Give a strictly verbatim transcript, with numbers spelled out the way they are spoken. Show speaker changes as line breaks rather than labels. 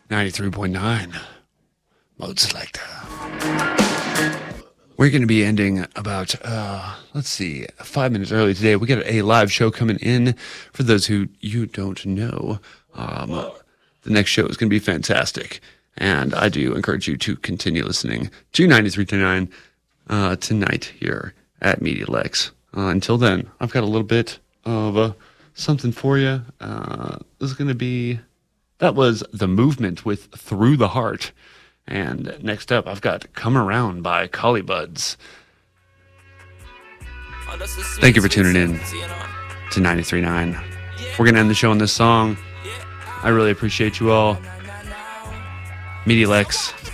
ninety-three point nine. Mode Selector. We're going to be ending about, uh, let's see, five minutes early today. We got a live show coming in. For those who you don't know, um, the next show is going to be fantastic. And I do encourage you to continue listening to ninety-three point nine uh, tonight here at Media Lex. Uh, until then, I've got a little bit of uh, something for you. Uh, this is going to be, that was The Movement with Through the Heart. And next up, I've got Come Around by Collie Buds. Thank you for tuning in to ninety-three point nine. We're going to end the show on this song. I really appreciate you all. Media Lex.